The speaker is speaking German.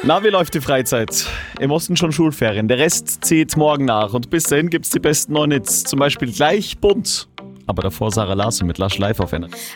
Na, wie läuft die Freizeit? Im Osten schon Schulferien. Der Rest zieht morgen nach. Und bis dahin gibt's die besten neuen Hits. Zum Beispiel gleich bunt. Aber davor Sarah Larsen mit Lush live auf NDR.